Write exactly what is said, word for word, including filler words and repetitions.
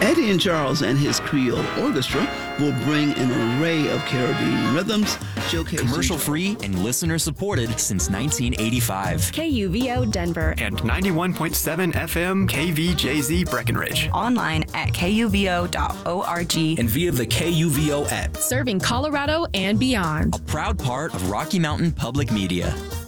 Eddie and Charles and his Creole Orchestra will bring an array of Caribbean rhythms, showcasing... Commercial-free and listener-supported since nineteen eighty-five. K U V O Denver. And ninety-one point seven F M K V J Z Breckenridge. Online at K U V O dot org. And via the K U V O app. Serving Colorado and beyond. A proud part of Rocky Mountain Public Media.